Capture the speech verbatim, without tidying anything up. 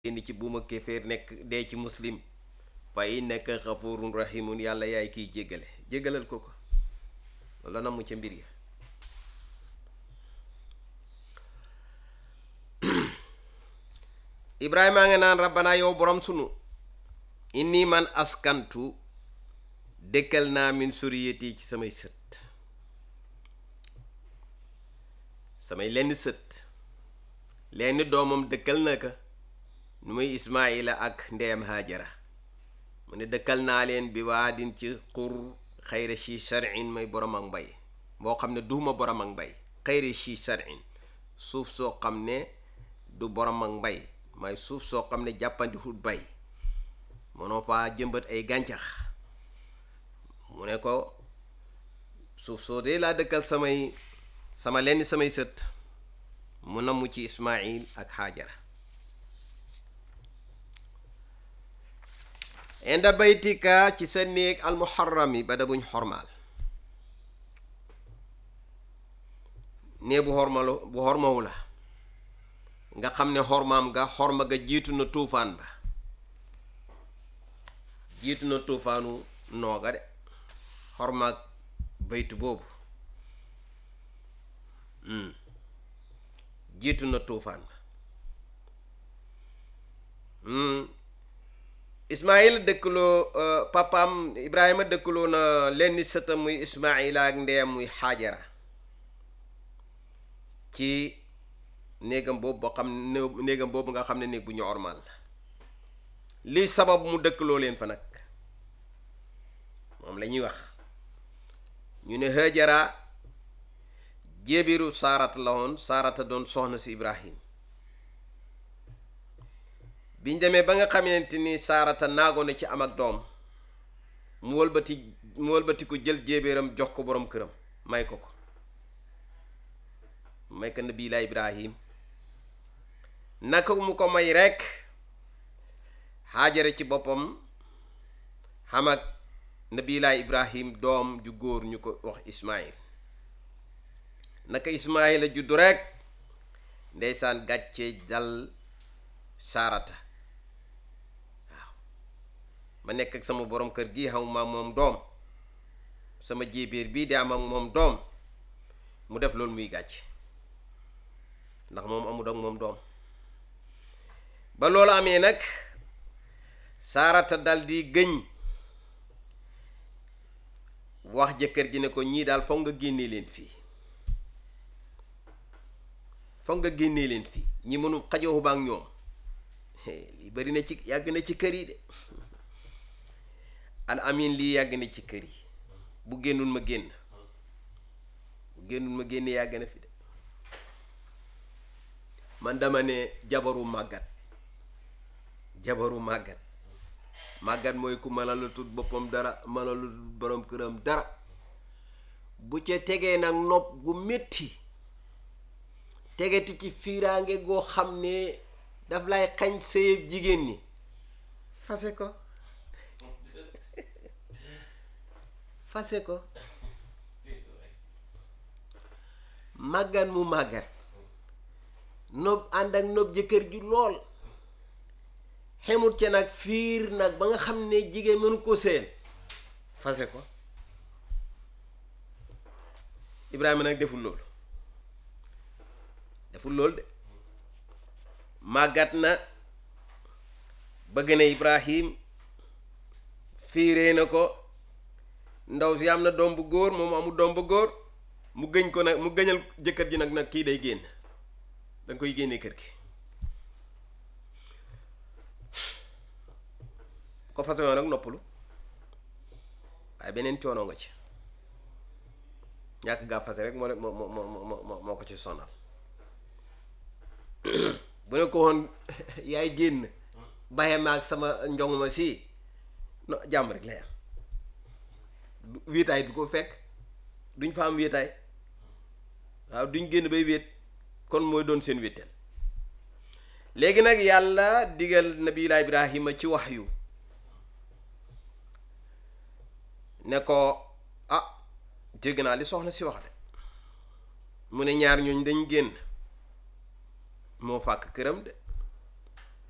indi ci buuma kéeféer nekk dee ci muslim fa innaka xafurun rahimun yàlla yaay kiy jéggale jéggalal ko ko loolu la namu ca mbir ya ibrahima nga naan rabbana yow borom sunu inni man askantu dëkkal naa min suriyati ci samay sët samay lenn sët lenn doomam dëkkal na ka nu muy ismaila ak ndeyam hajara mu ne dëkkal naa leen bi waadin ci xur xayra shi sharin may borom ak mbay boo xam ne duuma borom ak mbay xayra shi sharin suuf soo xam ne du borom ak mbay may suuf soo xam ne jàppandi hut bay mënoo faa jëmbat ay gàncax mu ne ko suuf soo dee laa dëkkal samay sama lenn samay sët mu namu ci ismail ak hajara inda baytika ci sa néeg almuharrami ba da buñ xormaal nee bu xormalu bu xormawu la nga xam ne xormaam ga xorma ga jiitu na tuufaan ba jiitu na tuufaanu nooga de xormaag baytu boobu jiitu na tuufaan ba ismaila dëkkaloo papaam ibrahima dëkkaloo na lenn sëtam muy ismaila ak ndeyam muy xaajara ci néegam boobu boo xam ne néegam boobu nga xam ne néeg bu ñu ormal la lii sabab mu dëkkaloo leen fa nag moom la ñuy wax ñu ne hajara jéebiru saarata la woon saarata doon soxna si ibrahim biñ demee ba nga xamante ni saarata naago na ci am ak doom mu wëlbati mu wëlbati ko jël jéebéeram jox ko borom këram may ko ko may ko nabi la ibrahim naka mu ko may rekk xaajara ci boppam xam ak nabi la ibrahim doom ju góor ñu ko wax ismail naka ismaila juddu rekk ndeysaan gàcce dal saarata ma nekk ak sama borom kër gi xaw ma moom doom sama jéebéer bii di am ak moom doom mu def loolu muy gàcc ndax moom amul ak moom doom ba loolu amee nag saarata dal di gëñ wax jëkkër ji ne ko ñii daal foog nga génnee leen fii foog nga génnee leen fii ñi mënu xajooxu ba ak ñoom lii bari na ci yàgg na ci kër yi de al amin lii yàgg na ci kër yi bu génnul ma génn bu génnul ma génn yàgg na fi de man dama ne jabaru màggat jabaru màggat màggat mooy ku mënala tut boppam dara mënala tut borom këram dara bu ca tegee nag nopp gu metti tegeti ci fiiraange goo xam ne daf lay xañ sëyëb jigéen ñi fase ko fase ko màggat mu màggat nob ànd ak nob jëkkër ju lool xemut ca nag fiir nag ba nga xam ne jigéen mënu ko seen fase ko Ibrahima nag deful loolu deful loolu de màggat na bëgg na Ibrahim fiiree na ko ndaw si am na doom bu góor moom amul doom bu góor mu gëñ ko nag mu gëñal jëkkër ji nag nag kii day génn danga koy génnee kër gi ko fase woon nag noppalu waaye beneen coono nga ci ñàkk gaa fase rek moo moo moo moo moo ko ci sonal bu ne ko woon yaay génn bàyyi ma ak sama njong ma si no jàmm rek lay am wéetaay du ko fekk duñ fa am wéetaay waaw duñ génn bay wéet kon mooy doon seen wéetal léegi nag yàlla digal nabiyullah ibrahima ci wahyu ne ko ah dégg naa li soxna si wax de mu ne ñaar ñooñ dañ génn moo fàkk këram de